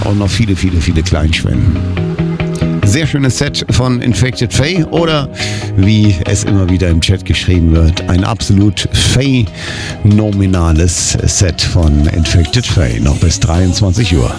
und noch viele, viele, viele Kleinschwenden. Sehr schönes Set von Infected Faye oder wie es immer wieder im Chat geschrieben wird, ein absolut phänomenales Set von Infected Faye. Noch bis 23 Uhr.